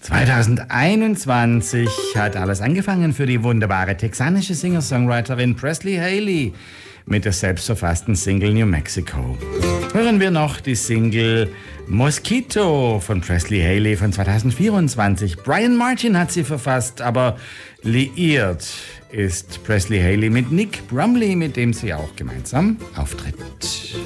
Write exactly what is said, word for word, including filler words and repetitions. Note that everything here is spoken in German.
zweitausendeinundzwanzig hat alles angefangen für die wunderbare texanische Singer-Songwriterin Presley Haley mit der selbstverfassten Single New Mexico. Hören wir noch die Single Mosquito von Presley Haley von zweitausendvierundzwanzig. Brian Martin hat sie verfasst, aber liiert ist Presley Haley mit Nick Brumley, mit dem sie auch gemeinsam auftritt.